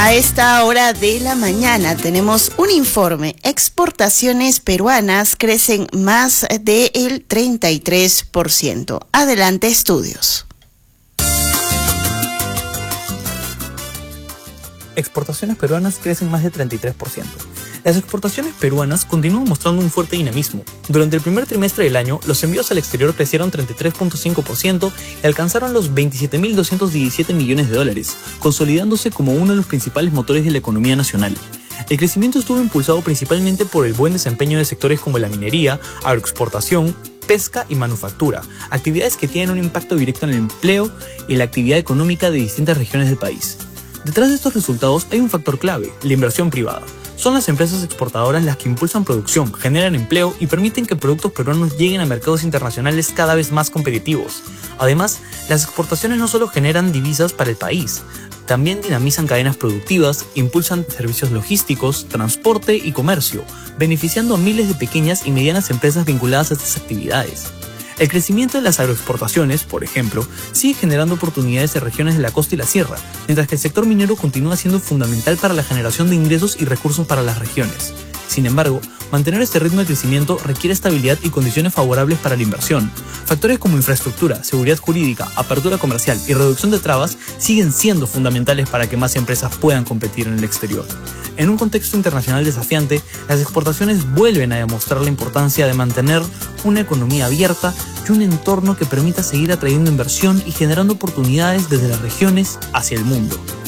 A esta hora de la mañana tenemos un informe. Exportaciones peruanas crecen más del 33%. Adelante, estudios. Exportaciones peruanas crecen más de 33%. Las exportaciones peruanas continúan mostrando un fuerte dinamismo. Durante el primer trimestre del año, los envíos al exterior crecieron 33.5% y alcanzaron los 27.217 millones de dólares, consolidándose como uno de los principales motores de la economía nacional. El crecimiento estuvo impulsado principalmente por el buen desempeño de sectores como la minería, agroexportación, pesca y manufactura, actividades que tienen un impacto directo en el empleo y la actividad económica de distintas regiones del país. Detrás de estos resultados hay un factor clave: la inversión privada. Son las empresas exportadoras las que impulsan producción, generan empleo y permiten que productos peruanos lleguen a mercados internacionales cada vez más competitivos. Además, las exportaciones no solo generan divisas para el país, también dinamizan cadenas productivas, impulsan servicios logísticos, transporte y comercio, beneficiando a miles de pequeñas y medianas empresas vinculadas a estas actividades. El crecimiento de las agroexportaciones, por ejemplo, sigue generando oportunidades en regiones de la costa y la sierra, mientras que el sector minero continúa siendo fundamental para la generación de ingresos y recursos para las regiones. Sin embargo, mantener este ritmo de crecimiento requiere estabilidad y condiciones favorables para la inversión. Factores como infraestructura, seguridad jurídica, apertura comercial y reducción de trabas siguen siendo fundamentales para que más empresas puedan competir en el exterior. En un contexto internacional desafiante, las exportaciones vuelven a demostrar la importancia de mantener una economía abierta y un entorno que permita seguir atrayendo inversión y generando oportunidades desde las regiones hacia el mundo.